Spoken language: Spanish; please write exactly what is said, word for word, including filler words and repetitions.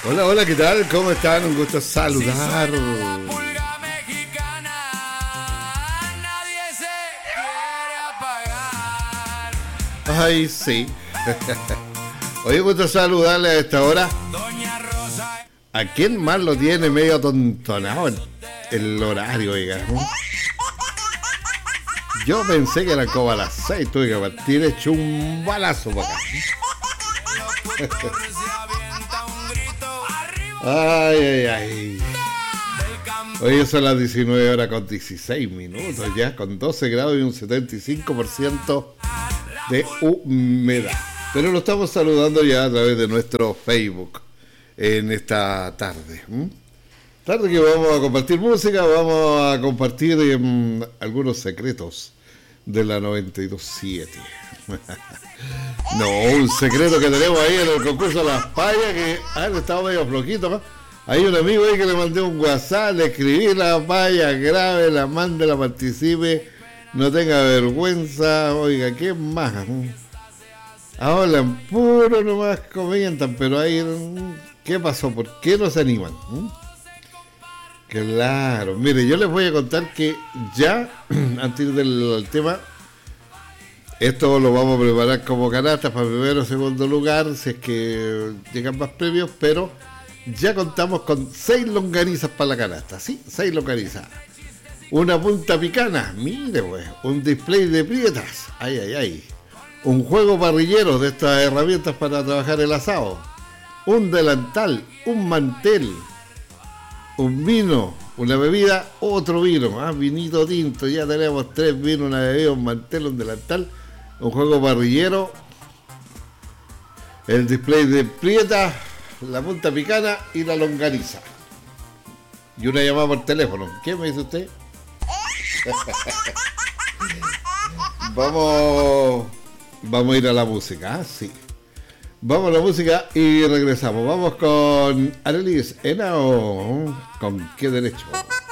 Hola, hola, ¿qué tal? ¿Cómo están? Un gusto saludar. Ay, sí. Oye, gusto saludarle a esta hora. ¿A quién más lo tiene medio tontonado el, el horario, oiga? Yo pensé que era como a las seis, tuve que partir hecho un balazo para acá. Ay, ay, ay. Hoy son las diecinueve horas con dieciséis minutos ya, con doce grados y un setenta y cinco por ciento de humedad. Pero lo estamos saludando ya a través de nuestro Facebook en esta tarde. ¿Mm? Tarde que vamos a compartir música, vamos a compartir um, algunos secretos de la noventa y dos punto siete. No, un secreto que tenemos ahí en el concurso de las payas, que han estado medio flojitos, ¿no? Hay un amigo ahí que le mandé un WhatsApp, le escribí la paya, grave, la mande, la participe, no tenga vergüenza, oiga, ¿qué más? Hablan puro nomás, comentan, pero ahí, ¿qué pasó? ¿Por qué no se animan? ¿Mm? Claro, mire, yo les voy a contar que ya, antes del tema, esto lo vamos a preparar como canastas para primero o segundo lugar, si es que llegan más premios, pero ya contamos con seis longanizas para la canasta, ¿sí? Seis longanizas. Una punta picana, mire pues, un display de prietas, ay, ay, ay. Un juego parrillero de estas herramientas para trabajar el asado. Un delantal, un mantel, un vino, una bebida, otro vino, ah, vinito tinto, ya tenemos tres vinos, una bebida, un mantel, un delantal, un juego parrillero, el display de prieta, la punta picana y la longaniza. Y una llamada por teléfono. ¿Qué me dice usted? Vamos, vamos a ir a la música, ¿ah? Sí. Vamos a la música y regresamos. Vamos con Arelis Henao. ¿Con qué derecho?